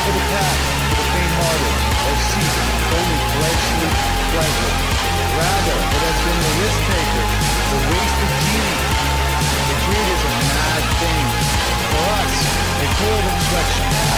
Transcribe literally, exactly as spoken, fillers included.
for the past, for the faint-hearted, or seek only fleshly pleasure. Rather, it has been the risk-taker, the wasted genie. The greed is a mad thing. For us, a cold inflection.